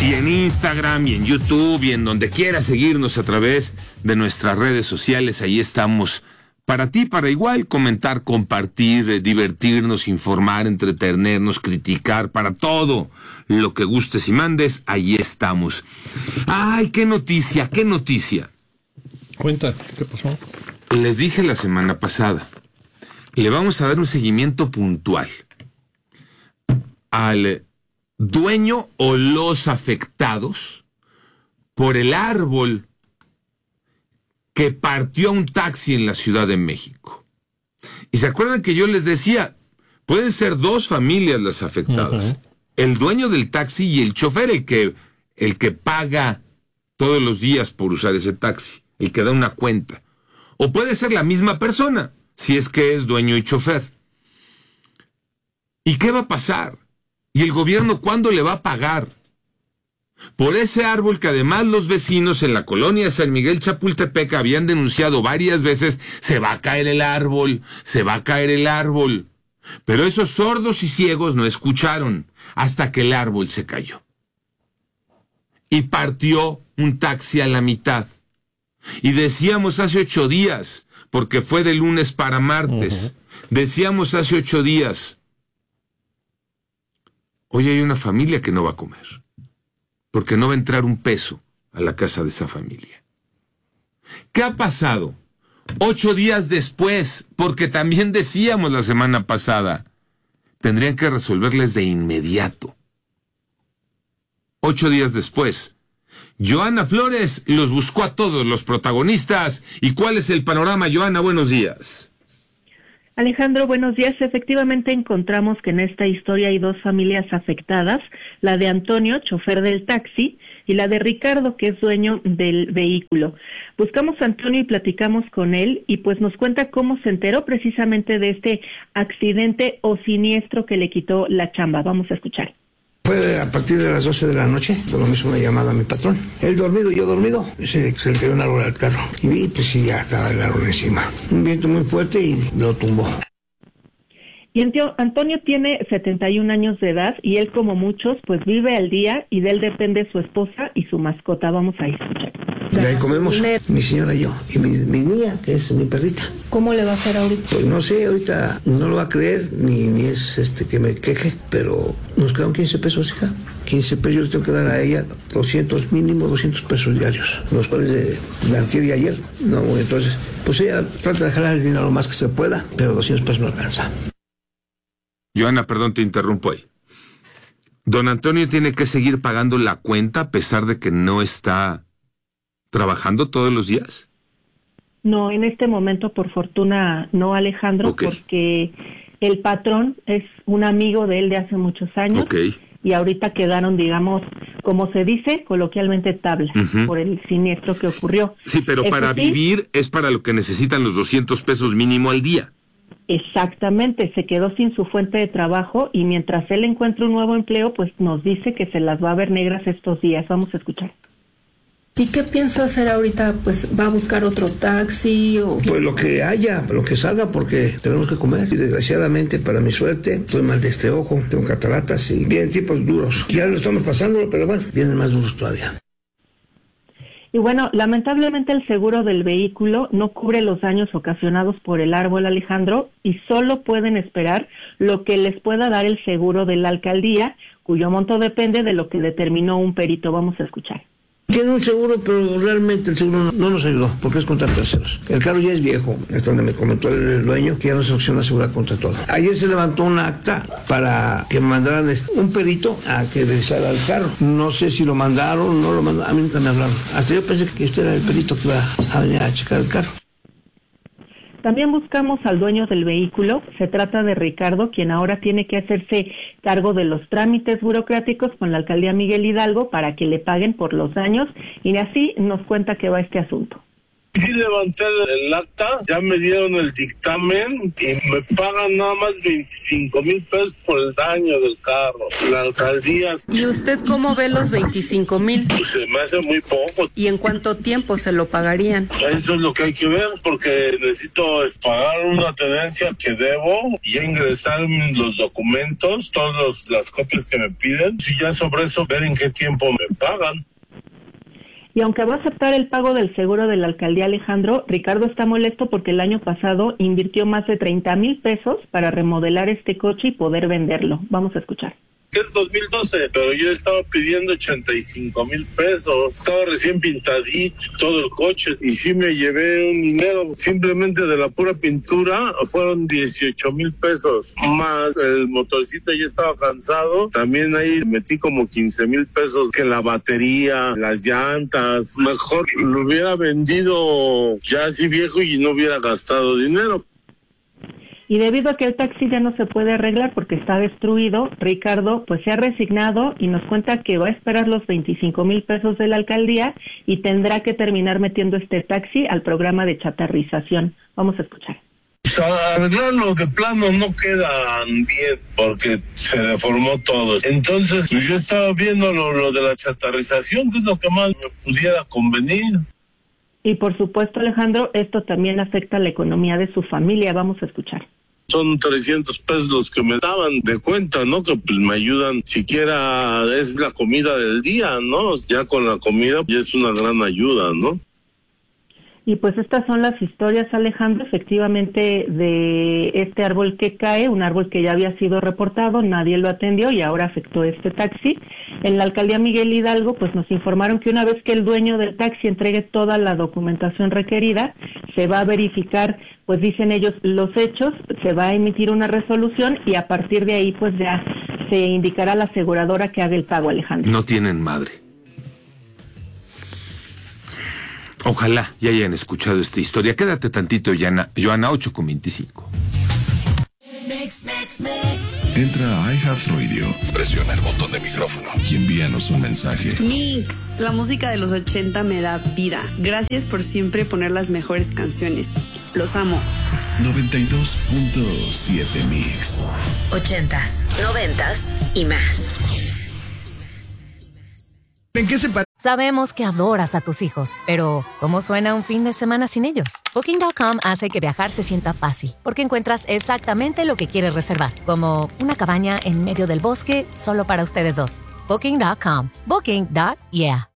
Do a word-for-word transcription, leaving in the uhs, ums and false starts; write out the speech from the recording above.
Y en Instagram y en YouTube y en donde quiera seguirnos a través de nuestras redes sociales, ahí estamos para ti, para igual, comentar, compartir, divertirnos, informar, entretenernos, criticar, para todo lo que gustes y mandes, ahí estamos. ¡Ay, qué noticia, qué noticia! Cuenta, ¿qué pasó? Les dije la semana pasada, le vamos a dar un seguimiento puntual al dueño o los afectados por el árbol que partió un taxi en la Ciudad de México. Y se acuerdan que yo les decía, pueden ser dos familias las afectadas. Uh-huh. El dueño del taxi y el chofer, el que, el que paga todos los días por usar ese taxi, el que da una cuenta. O puede ser la misma persona, si es que es dueño y chofer. ¿Y qué va a pasar? ¿Y el gobierno cuándo le va a pagar? Por ese árbol que además los vecinos en la colonia San Miguel Chapultepec habían denunciado varias veces, se va a caer el árbol, se va a caer el árbol. Pero esos sordos y ciegos no escucharon hasta que el árbol se cayó. Y partió un taxi a la mitad. Y decíamos hace ocho días, porque fue de lunes para martes, uh-huh. decíamos hace ocho días, hoy hay una familia que no va a comer, porque no va a entrar un peso a la casa de esa familia. ¿Qué ha pasado? Ocho días después, porque también decíamos la semana pasada, tendrían que resolverles de inmediato. Ocho días después, Joana Flores los buscó a todos los protagonistas. ¿Y cuál es el panorama, Joana? Buenos días. Alejandro, buenos días. Efectivamente encontramos que en esta historia hay dos familias afectadas, la de Antonio, chofer del taxi, y la de Ricardo, que es dueño del vehículo. Buscamos a Antonio y platicamos con él, y pues nos cuenta cómo se enteró precisamente de este accidente o siniestro que le quitó la chamba. Vamos a escuchar. Fue a partir de las doce de la noche, cuando me hizo una llamada a mi patrón. Él dormido, yo dormido. Se, se le cayó un árbol al carro. Y vi, pues sí, ya estaba el árbol encima. Un viento muy fuerte y lo tumbó. Y Antonio tiene setenta y un años de edad y él, como muchos, pues vive al día y de él depende su esposa y su mascota. Vamos a escuchar. Y ahí comemos, mi señora y yo, y mi, mi niña, que es mi perrita. ¿Cómo le va a hacer ahorita? Pues no sé, ahorita no lo va a creer, ni, ni es este que me queje, pero nos quedan quince pesos, hija. quince pesos, yo le tengo que dar a ella doscientos, mínimo doscientos pesos diarios, los cuales de, de antier y ayer. No, entonces, pues ella trata de jalar el dinero lo más que se pueda, pero doscientos pesos no alcanza. Joana, perdón, te interrumpo ahí. Don Antonio tiene que seguir pagando la cuenta a pesar de que no está trabajando todos los días. No, en este momento, por fortuna, no, Alejandro, okay. porque el patrón es un amigo de él de hace muchos años. Okay. Y ahorita quedaron, digamos, como se dice coloquialmente, tabla, uh-huh. por el siniestro que ocurrió. Sí, pero Eso para sí, vivir es para lo que necesitan los doscientos pesos mínimo al día. Exactamente, se quedó sin su fuente de trabajo y mientras él encuentra un nuevo empleo, pues nos dice que se las va a ver negras estos días. Vamos a escuchar. ¿Y qué piensa hacer ahorita? Pues va a buscar otro taxi o... Pues lo que haya, lo que salga, porque tenemos que comer. Y desgraciadamente, para mi suerte, estoy mal de este ojo, tengo cataratas y vienen tipos duros. Ya lo estamos pasando, pero bueno, vienen más duros todavía. Y bueno, lamentablemente el seguro del vehículo no cubre los daños ocasionados por el árbol, Alejandro, y solo pueden esperar lo que les pueda dar el seguro de la alcaldía, cuyo monto depende de lo que determinó un perito. Vamos a escuchar. Tiene un seguro, pero realmente el seguro no, no nos ayudó, porque es contra terceros. El carro ya es viejo, es donde me comentó el, el dueño que ya no se opciona asegurar contra todo. Ayer se levantó un acta para que mandaran un perito a que revisara el carro. No sé si lo mandaron, no lo mandaron, a mí nunca me hablaron. Hasta yo pensé que usted era el perito que iba a venir a checar el carro. También buscamos al dueño del vehículo. Se trata de Ricardo, quien ahora tiene que hacerse cargo de los trámites burocráticos con la alcaldía Miguel Hidalgo para que le paguen por los daños, y así nos cuenta que va este asunto. Sí levanté el, el acta, ya me dieron el dictamen y me pagan nada más veinticinco mil pesos por el daño del carro. La alcaldía... ¿Y usted cómo ve los veinticinco mil? Pues se me hace muy poco. ¿Y en cuánto tiempo se lo pagarían? Eso es lo que hay que ver, porque necesito pagar una tenencia que debo y ingresar los documentos, todas las copias que me piden, y ya sobre eso ver en qué tiempo me pagan. Y aunque va a aceptar el pago del seguro de la alcaldía, Alejandro, Ricardo está molesto porque el año pasado invirtió más de treinta mil pesos para remodelar este coche y poder venderlo. Vamos a escuchar. Es dos mil doce, pero yo estaba pidiendo ochenta y cinco mil pesos. Estaba recién pintadito todo el coche y sí me llevé un dinero. Simplemente de la pura pintura fueron dieciocho mil pesos. Más el motorcito ya estaba cansado. También ahí metí como quince mil pesos. Que la batería, las llantas. Mejor lo hubiera vendido ya así viejo y no hubiera gastado dinero. Y debido a que el taxi ya no se puede arreglar porque está destruido, Ricardo pues se ha resignado y nos cuenta que va a esperar los veinticinco mil pesos de la alcaldía y tendrá que terminar metiendo este taxi al programa de chatarrización. Vamos a escuchar. Arreglarlo de plano no queda bien porque se deformó todo. Entonces yo estaba viendo lo, lo de la chatarrización, que es lo que más me pudiera convenir. Y por supuesto, Alejandro, esto también afecta a la economía de su familia. Vamos a escuchar. Son trescientos pesos los que me daban de cuenta, ¿no? Que pues me ayudan, siquiera es la comida del día, ¿no? Ya con la comida ya es una gran ayuda, ¿no? Y pues estas son las historias, Alejandro, efectivamente, de este árbol que cae, un árbol que ya había sido reportado, nadie lo atendió y ahora afectó este taxi. En la alcaldía Miguel Hidalgo, pues nos informaron que una vez que el dueño del taxi entregue toda la documentación requerida, se va a verificar, pues dicen ellos, los hechos, se va a emitir una resolución y a partir de ahí, pues ya se indicará a la aseguradora que haga el pago, Alejandro. No tienen madre. Ojalá ya hayan escuchado esta historia. Quédate tantito, Joana, Joana ocho con veinticinco. Mix, mix, mix. Entra a iHeartRadio, presiona el botón de micrófono y envíanos un mensaje. Mix, la música de los ochenta me da vida. Gracias por siempre poner las mejores canciones. Los amo. noventa y dos punto siete Mix. Ochentas, noventas y más. ¿En qué se pa- Sabemos que adoras a tus hijos, pero ¿cómo suena un fin de semana sin ellos? Booking punto com hace que viajar se sienta fácil, porque encuentras exactamente lo que quieres reservar, como una cabaña en medio del bosque solo para ustedes dos. Booking punto com. Booking. Yeah.